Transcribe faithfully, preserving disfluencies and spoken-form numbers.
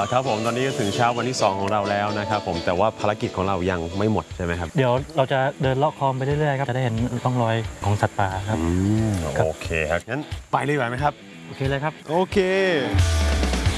ครับผมตอนนี้ก็ถึงเช้าวันที่สองของเราแล้วนะครับผมแต่ว่าภารกิจของเรายังไม่หมดใช่ไหมครับเดี๋ยวเราจะเดินเลาะคลองไปเรื่อยๆครับจะได้เห็นร่องรอยของสัตว์ป่าครับโอเคครับงั้นไปเลยไหมครับโอเคเลยครับโอเค